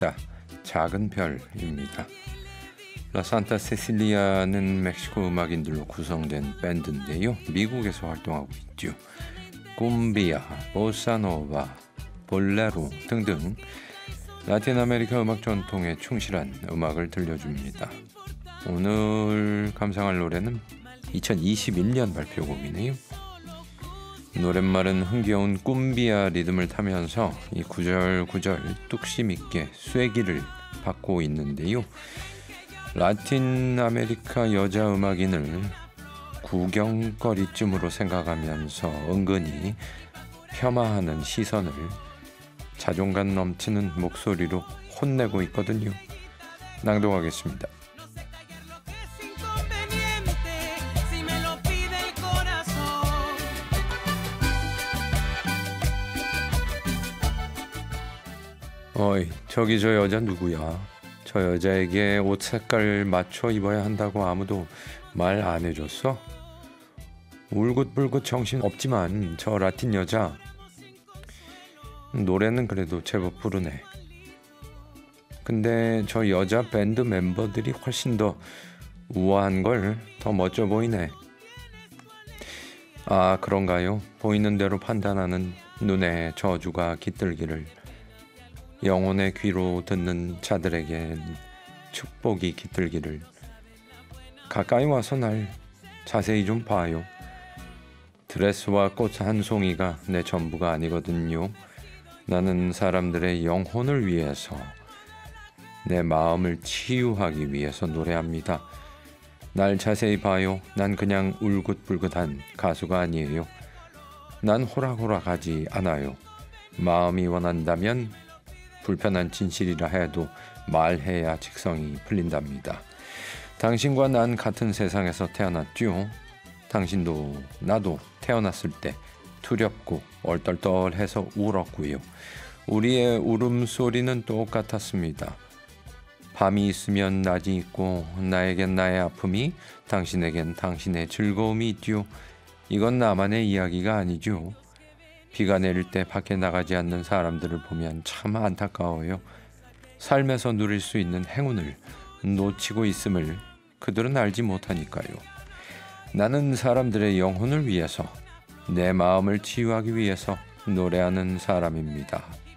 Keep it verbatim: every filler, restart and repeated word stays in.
작은 별입니다. 라 산타 세실리아는 멕시코 음악인들로 구성된 밴드인데요. 미국에서 활동하고 있죠. 쿰비아, 보사노바, 볼레로 등등 라틴 아메리카 음악 전통에 충실한 음악을 들려줍니다. 오늘 감상할 노래는 이천이십일 년 발표곡이네요. 노랫말은 흥겨운 쿰비아 리듬을 타면서 이 구절구절 뚝심 있게 쐐기를 받고 있는데요. 라틴 아메리카 여자 음악인을 구경거리쯤으로 생각하면서 은근히 폄하하는 시선을 자존감 넘치는 목소리로 혼내고 있거든요. 낭독하겠습니다. 어이, 저기 저 여자 누구야? 저 여자에게 옷 색깔 맞춰 입어야 한다고 아무도 말 안 해줬어? 울긋불긋 정신 없지만 저 라틴 여자 노래는 그래도 제법 부르네. 근데 저 여자 밴드 멤버들이 훨씬 더 우아한 걸 더 멋져 보이네. 아, 그런가요? 보이는 대로 판단하는 눈에 저주가 깃들기를, 영혼의 귀로 듣는 자들에겐 축복이 깃들기를. 가까이 와서 날 자세히 좀 봐요. 드레스와 꽃 한 송이가 내 전부가 아니거든요. 나는 사람들의 영혼을 위해서, 내 마음을 치유하기 위해서 노래합니다. 날 자세히 봐요. 난 그냥 울긋불긋한 가수가 아니에요. 난 호락호락하지 않아요. 마음이 원한다면 불편한 진실이라 해도 말해야 직성이 풀린답니다. 당신과 난 같은 세상에서 태어났죠. 당신도 나도 태어났을 때 두렵고 얼떨떨해서 울었고요. 우리의 울음소리는 똑같았습니다. 밤이 있으면 낮이 있고, 나에겐 나의 아픔이, 당신에겐 당신의 즐거움이 있죠. 이건 나만의 이야기가 아니죠. 비가 내릴 때 밖에 나가지 않는 사람들을 보면 참 안타까워요. 삶에서 누릴 수 있는 행운을 놓치고 있음을 그들은 알지 못하니까요. 나는 사람들의 영혼을 위해서, 내 마음을 치유하기 위해서 노래하는 사람입니다.